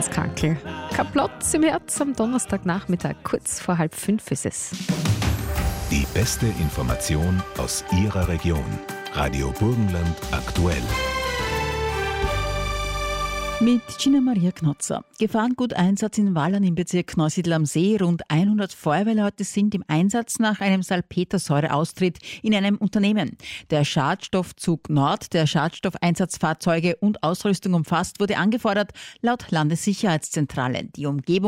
Kankel. Kein Platz im Herz am Donnerstagnachmittag, kurz vor 4:30 ist es. Die beste Information aus Ihrer Region. Radio Burgenland aktuell. Mit Gina Maria Knotzer. Gefahrenguteinsatz in Wallern im Bezirk Neusiedl am See. Rund 100 Feuerwehrleute sind im Einsatz nach einem Salpetersäureaustritt in einem Unternehmen. Der Schadstoffzug Nord, der Schadstoffeinsatzfahrzeuge und Ausrüstung umfasst, wurde angefordert, laut Landessicherheitszentrale. Die Umgebung